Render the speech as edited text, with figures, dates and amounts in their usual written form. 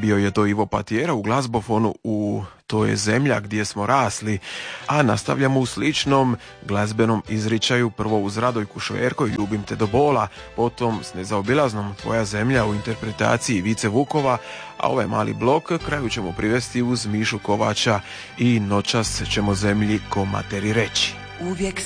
Bio je to Ivo Patiera u glazbofonu u To je zemlja gdje smo rasli, a nastavljamo u sličnom glazbenom izričaju, prvo uz Radojku Šverko i Ljubim te do bola, potom s nezaobilaznom Tvoja zemlja u interpretaciji Vice Vukova, a ovaj mali blok kraju ćemo privesti uz Mišu Kovača i Noćas ćemo zemlji ko materi reći. Uvijek